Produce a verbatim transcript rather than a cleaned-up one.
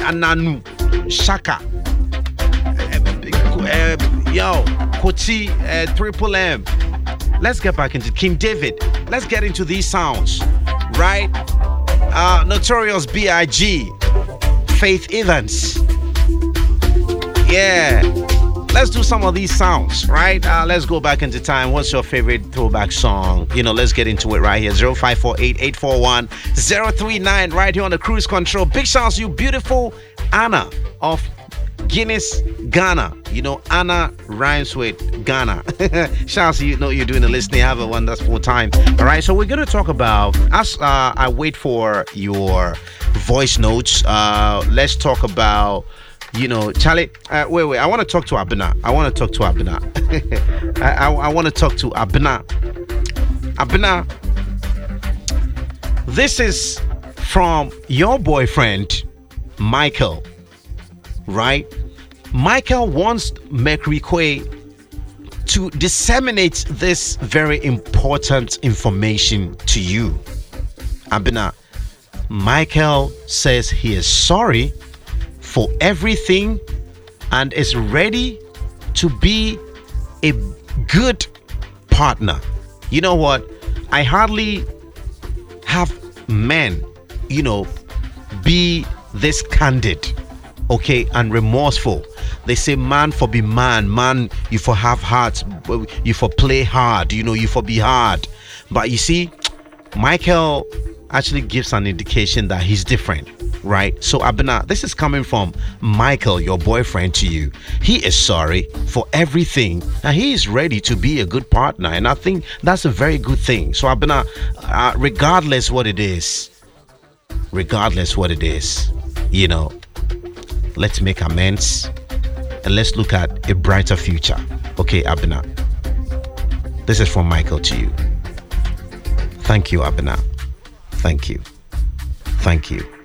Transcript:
Ananu, Shaka, uh, uh, yo, Kochi, uh, Triple M. Let's get back into King David. Let's get into these sounds, right? Uh, Notorious B I G, Faith Evans. Yeah. Let's do some of these sounds, right? Uh, let's go back into time. What's your favorite throwback song? You know, let's get into it right here. zero five four eight, eight four one, zero three nine right here on the Cruise Control. Big shouts to you, beautiful Anna of Guinness, Ghana. You know, Anna rhymes with Ghana. Shouts to you, know you're doing the listening. Have a wonderful time. All right, so we're going to talk about, as uh, I wait for your voice notes, uh, let's talk about, you know, Charlie, uh, wait, wait, I want to talk to Abena. I want to talk to Abena. I, I, I want to talk to Abena. Abena, this is from your boyfriend, Michael, right? Michael wants Mercury Quay to disseminate this very important information to you. Abena, Michael says he is sorry for everything and is ready to be a good partner. You know what? I hardly have men, you know, be this candid, okay, and remorseful. They say man for be man, man you for have heart, you for play hard, you know, you for be hard. But you see, Michael actually gives an indication that he's different, right? So Abena, this is coming from Michael, your boyfriend, to you. He is sorry for everything and he is ready to be a good partner, and I think that's a very good thing. So Abena, uh, regardless what it is, regardless what it is, you know, let's make amends and let's look at a brighter future. Okay, Abena, this is from Michael to you. Thank you, Abena. Thank you. Thank you.